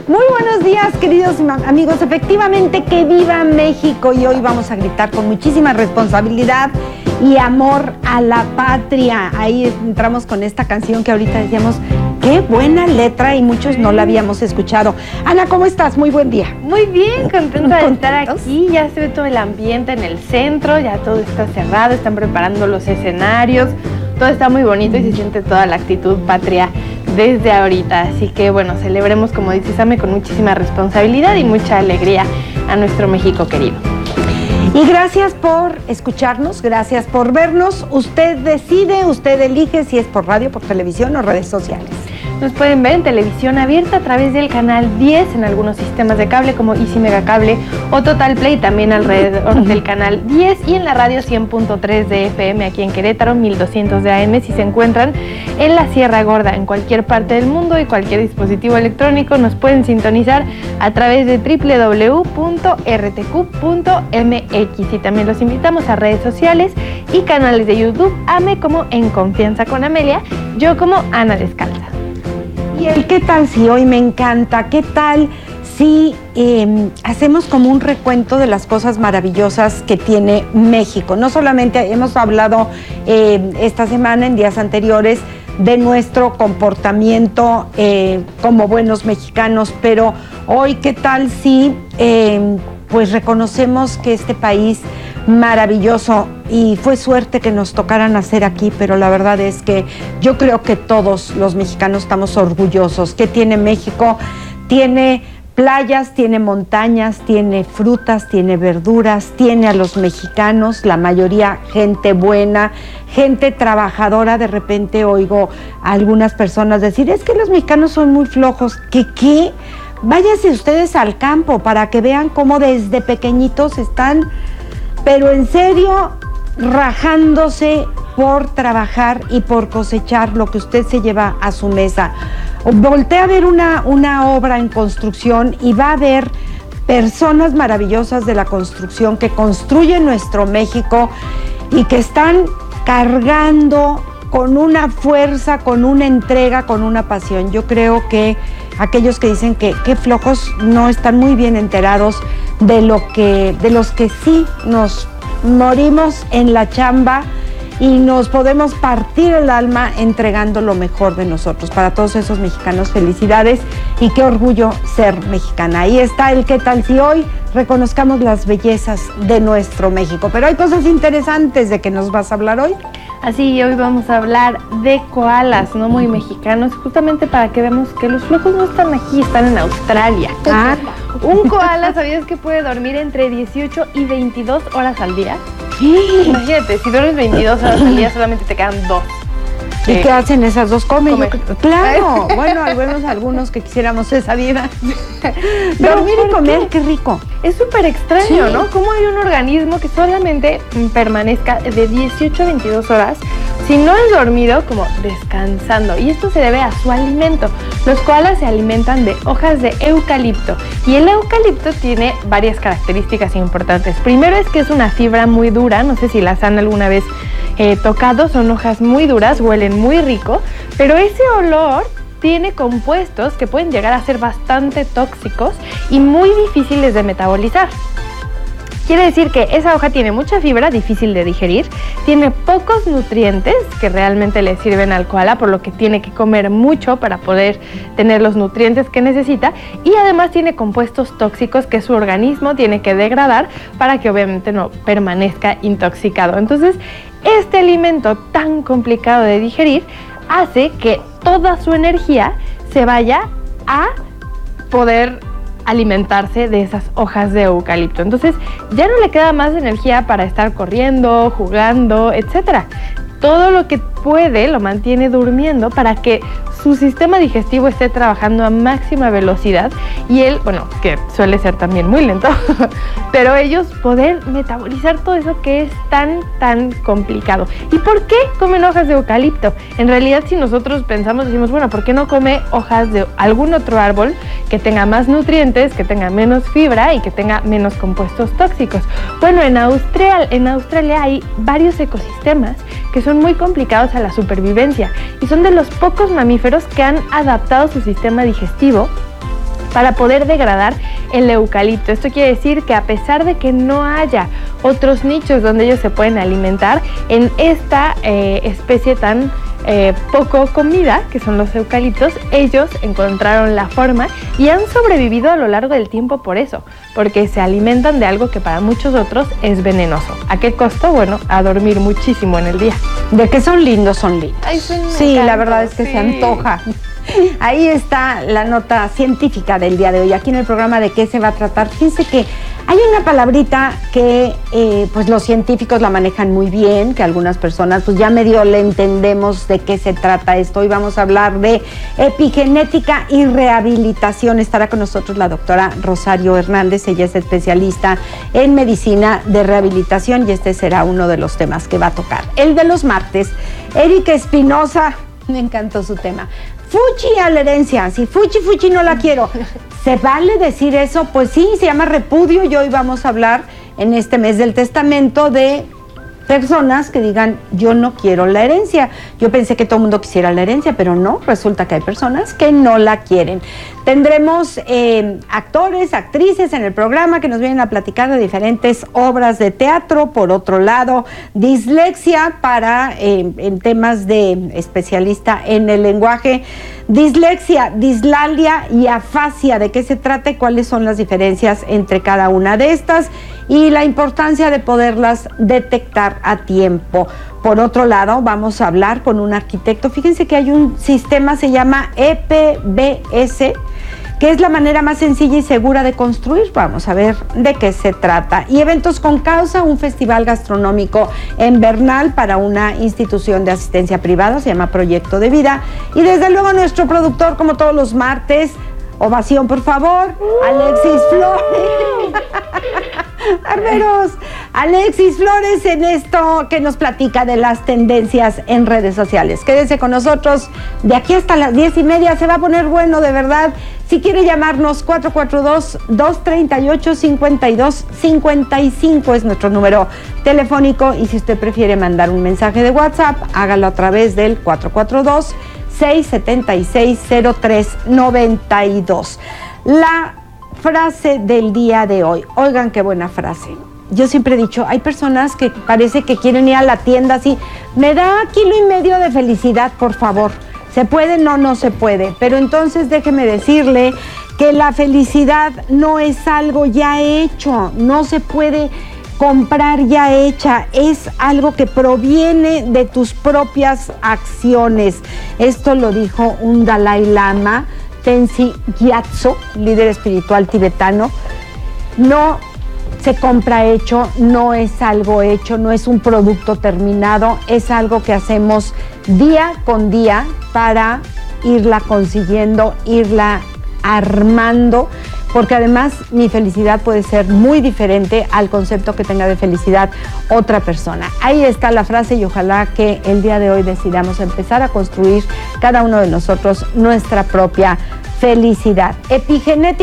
Muy buenos días, queridos amigos. Efectivamente, que viva México. Y hoy vamos a gritar con muchísima responsabilidad y amor a la patria. Ahí entramos con esta canción que ahorita decíamos, qué buena letra, y muchos no la habíamos escuchado. Ana, ¿cómo estás? Muy buen día. Muy bien, contenta de estar aquí. Ya se ve todo el ambiente en el centro, ya todo está cerrado, están preparando los escenarios. Todo está muy bonito y se siente toda la actitud patria desde ahorita. Así que bueno, celebremos, como dice Same, con muchísima responsabilidad y mucha alegría a nuestro México querido. Y gracias por escucharnos, gracias por vernos. Usted decide, usted elige si es por radio, por televisión o redes sociales. Nos pueden ver en televisión abierta a través del canal 10 en algunos sistemas de cable como Easy Megacable o Total Play, también alrededor del canal 10, y en la radio 100.3 de FM aquí en Querétaro, 1200 de AM si se encuentran en la Sierra Gorda, en cualquier parte del mundo y cualquier dispositivo electrónico. Nos pueden sintonizar a través de www.rtq.mx, y también los invitamos a redes sociales y canales de YouTube. Ame como En Confianza con Amelia, yo como Ana Descalza. Y el qué tal si hoy me encanta, qué tal si hacemos como un recuento de las cosas maravillosas que tiene México. No solamente hemos hablado esta semana, en días anteriores, de nuestro comportamiento como buenos mexicanos, pero hoy qué tal si pues reconocemos que este país maravilloso, y fue suerte que nos tocara nacer aquí, pero la verdad es que yo creo que todos los mexicanos estamos orgullosos. ¿Qué tiene México? Tiene playas, tiene montañas, tiene frutas, tiene verduras, tiene a los mexicanos, la mayoría gente buena, gente trabajadora. De repente oigo a algunas personas decir, es que los mexicanos son muy flojos. ¿Qué? Váyanse ustedes al campo para que vean cómo desde pequeñitos están, pero en serio, rajándose por trabajar y por cosechar lo que usted se lleva a su mesa. Voltea a ver una obra en construcción y va a ver personas maravillosas de la construcción que construyen nuestro México y que están cargando con una fuerza, con una entrega, con una pasión. Yo creo que aquellos que dicen que flojos no están muy bien enterados de los que sí nos morimos en la chamba y nos podemos partir el alma entregando lo mejor de nosotros. Para todos esos mexicanos, felicidades y qué orgullo ser mexicana. Ahí está el qué tal si hoy reconozcamos las bellezas de nuestro México. Pero hay cosas interesantes de que nos vas a hablar hoy. Así, hoy vamos a hablar de koalas, no muy mexicanos, justamente para que veamos que los flojos no están aquí, están en Australia. Un koala, ¿sabías que puede dormir entre 18 y 22 horas al día? Sí. Imagínate, si duermes 22 horas al día, solamente te quedan 2. ¿Y qué hacen esas dos? Comen. Claro, bueno, algunos que quisiéramos esa vida. Dormir y comer, qué rico. Es súper extraño, sí, ¿no? Cómo hay un organismo que solamente permanezca de 18 a 22 horas, si no es dormido, como descansando. Y esto se debe a su alimento. Los koalas se alimentan de hojas de eucalipto. Y el eucalipto tiene varias características importantes. Primero es que es una fibra muy dura, no sé si las han alguna vez tocado, son hojas muy duras, huelen muy rico, pero ese olor tiene compuestos que pueden llegar a ser bastante tóxicos y muy difíciles de metabolizar. Quiere decir que esa hoja tiene mucha fibra, difícil de digerir, tiene pocos nutrientes que realmente le sirven al koala, por lo que tiene que comer mucho para poder tener los nutrientes que necesita, y además tiene compuestos tóxicos que su organismo tiene que degradar para que obviamente no permanezca intoxicado. Entonces, este alimento tan complicado de digerir hace que toda su energía se vaya a poder alimentarse de esas hojas de eucalipto. Entonces ya no le queda más energía para estar corriendo, jugando, etcétera. Todo lo que puede lo mantiene durmiendo para que su sistema digestivo esté trabajando a máxima velocidad y él, bueno, que suele ser también muy lento, pero ellos poder metabolizar todo eso que es tan complicado. ¿Y por qué comen hojas de eucalipto? En realidad, si nosotros pensamos, decimos, bueno, ¿por qué no come hojas de algún otro árbol que tenga más nutrientes, que tenga menos fibra y que tenga menos compuestos tóxicos? Bueno, en Australia hay varios ecosistemas que son muy complicados a la supervivencia y son de los pocos mamíferos que han adaptado su sistema digestivo para poder degradar el eucalipto. Esto quiere decir que a pesar de que no haya otros nichos donde ellos se pueden alimentar, en esta especie tan poco comida, que son los eucaliptos, ellos encontraron la forma y han sobrevivido a lo largo del tiempo por eso, porque se alimentan de algo que para muchos otros es venenoso. ¿A qué costo? Bueno, a dormir muchísimo en el día. De que son lindos, son lindos. Ay, sí, la verdad es que se antoja. Ahí está la nota científica del día de hoy, aquí en el programa de qué se va a tratar. Fíjense que hay una palabrita que pues los científicos la manejan muy bien, que algunas personas pues ya medio le entendemos de qué se trata esto. Hoy vamos a hablar de epigenética y rehabilitación. Estará con nosotros la doctora Rosario Hernández, ella es especialista en medicina de rehabilitación y este será uno de los temas que va a tocar. El de los martes, Erika Espinosa, me encantó su tema. Fuchi a la herencia, si fuchi no la quiero. ¿Se vale decir eso? Pues sí, se llama repudio y hoy vamos a hablar en este mes del testamento de personas que digan, yo no quiero la herencia. Yo pensé que todo el mundo quisiera la herencia, pero no, resulta que hay personas que no la quieren. Tendremos actores, actrices en el programa que nos vienen a platicar de diferentes obras de teatro. Por otro lado, dislexia para en temas de especialista en el lenguaje. Dislexia, dislalia y afasia, ¿de qué se trata y cuáles son las diferencias entre cada una de estas? Y la importancia de poderlas detectar a tiempo. Por otro lado, vamos a hablar con un arquitecto. Fíjense que hay un sistema, se llama EPBS, que es la manera más sencilla y segura de construir. Vamos a ver de qué se trata. Y eventos con causa, un festival gastronómico en Bernal para una institución de asistencia privada, se llama Proyecto de Vida. Y desde luego nuestro productor, como todos los martes, ovación por favor, Alexis Flores. Armeros, Alexis Flores en esto que nos platica de las tendencias en redes sociales. Quédense con nosotros de aquí hasta las 10:30, se va a poner bueno de verdad. Si quiere llamarnos, 442-238-5255 es nuestro número telefónico y si usted prefiere mandar un mensaje de WhatsApp, hágalo a través del 442-676-0392. La frase del día de hoy. Oigan qué buena frase. Yo siempre he dicho, hay personas que parece que quieren ir a la tienda así, me da 1,5 kilos de felicidad, por favor. ¿Se puede? No, no se puede. Pero entonces déjeme decirle que la felicidad no es algo ya hecho, no se puede comprar ya hecha, es algo que proviene de tus propias acciones. Esto lo dijo un Dalai Lama, Tenzin Gyatso, líder espiritual tibetano. No se compra hecho, no es algo hecho, no es un producto terminado, es algo que hacemos día con día para irla consiguiendo, irla armando, porque además mi felicidad puede ser muy diferente al concepto que tenga de felicidad otra persona. Ahí está la frase y ojalá que el día de hoy decidamos empezar a construir cada uno de nosotros nuestra propia felicidad. Epigenética